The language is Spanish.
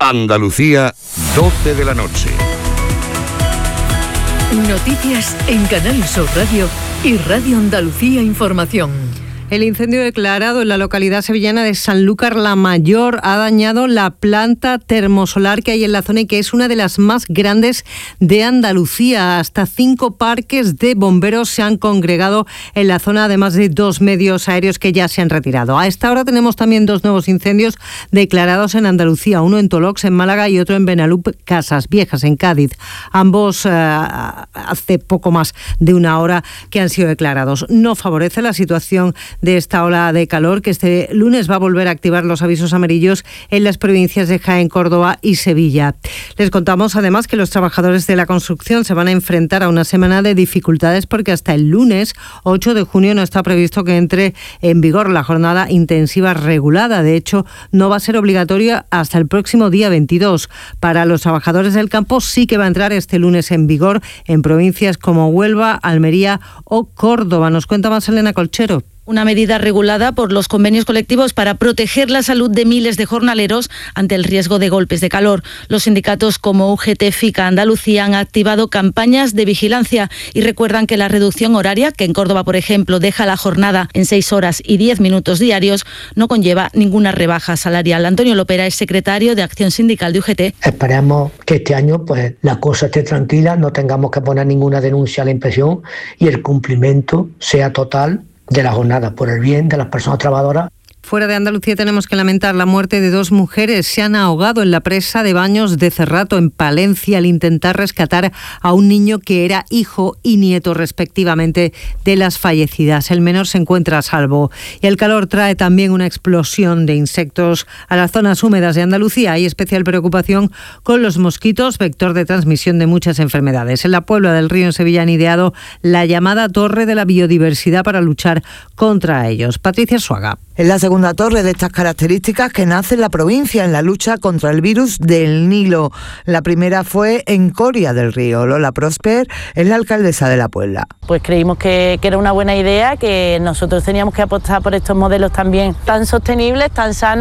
Andalucía, 12 de la noche. Noticias en Canal Sur Radio y Radio Andalucía Información. El incendio declarado en la localidad sevillana de Sanlúcar la Mayor ha dañado la planta termosolar que hay en la zona y que es una de las más grandes de Andalucía. Hasta 5 parques de bomberos se han congregado en la zona, además de 2 medios aéreos que ya se han retirado. A esta hora tenemos también 2 nuevos incendios declarados en Andalucía, uno en Tolox, en Málaga, y otro en Benalup, Casas Viejas, en Cádiz. Ambos hace poco más de una hora que han sido declarados. No favorece la situación de esta ola de calor, que este lunes va a volver a activar los avisos amarillos en las provincias de Jaén, Córdoba y Sevilla. Les contamos además que los trabajadores de la construcción se van a enfrentar a una semana de dificultades porque hasta el lunes 8 de junio no está previsto que entre en vigor la jornada intensiva regulada. De hecho, no va a ser obligatoria hasta el próximo día 22. Para los trabajadores del campo sí que va a entrar este lunes en vigor en provincias como Huelva, Almería o Córdoba. Nos cuenta más Elena Colchero. Una medida regulada por los convenios colectivos para proteger la salud de miles de jornaleros ante el riesgo de golpes de calor. Los sindicatos como UGT, FICA, Andalucía han activado campañas de vigilancia y recuerdan que la reducción horaria, que en Córdoba, por ejemplo, deja la jornada en 6 horas y 10 minutos diarios, no conlleva ninguna rebaja salarial. Antonio Lopera es secretario de Acción Sindical de UGT. Esperemos que este año la cosa esté tranquila, no tengamos que poner ninguna denuncia a la inspección y el cumplimiento sea total de la jornada, por el bien de las personas trabajadoras. Fuera de Andalucía tenemos que lamentar la muerte de 2 mujeres. Se han ahogado en la presa de Baños de Cerrato, en Palencia, al intentar rescatar a un niño que era hijo y nieto, respectivamente, de las fallecidas. El menor se encuentra a salvo. Y el calor trae también una explosión de insectos a las zonas húmedas de Andalucía. Hay especial preocupación con los mosquitos, vector de transmisión de muchas enfermedades. En la Puebla del Río, en Sevilla, han ideado la llamada Torre de la Biodiversidad para luchar contra ellos. Patricia Suaga. Es la segunda torre de estas características que nace en la provincia en la lucha contra el virus del Nilo. La primera fue en Coria del Río. Lola Prosper es la alcaldesa de la Puebla. Pues creímos que era una buena idea, que nosotros teníamos que apostar por estos modelos también tan sostenibles, tan sanos.